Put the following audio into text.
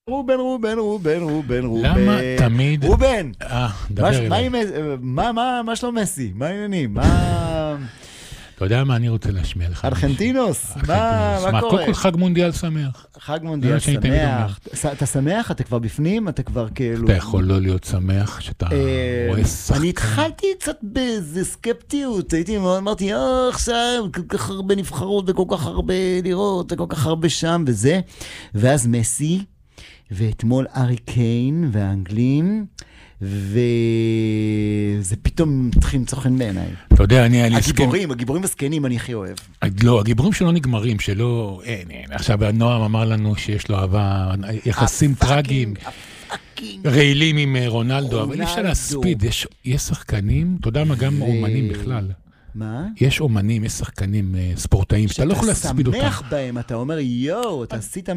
רובן, רובן, רובן, רובן, רובן. למה תמיד... רובן! דבר אליי. מה שלום מסי? מה העניינים? מה... אתה יודע מה אני רוצה להשמיע לך? ארגנטינוס, מה קורה? קודם כל חג מונדיאל שמח. חג מונדיאל שמח. אתה שמח? אתה כבר בפנים? אתה כבר כאילו... אתה יכול לא להיות שמח שאתה רואה שחקן. אני התחלתי קצת באיזה סקפטיות, הייתי מאוד, אמרתי, עכשיו, כל כך הרבה נבחרות וכל כך הרבה לראות, וכל כך הרבה שם וזה, ואז מסי, ואתמול ארי קיין והאנגלים, וזה פתאום מתחיל לצוחן בעיניי. אתה יודע, הגיבורים הסקנים אני הכי אוהב. לא, הגיבורים שלא נגמרים, שלא... עכשיו, נועם אמר לנו שיש לו אהבה, יחסים טרגיים, רעילים עם רונלדו, אבל אי אפשר להספיד, יש שחקנים, אתה יודע מה, גם אומנים בכלל. מה? יש אומנים, יש שחקנים, ספורטאים, שאתה לא יכול להספיד אותם. שאתה שמח בהם, אתה אומר, יואו, אתה עשית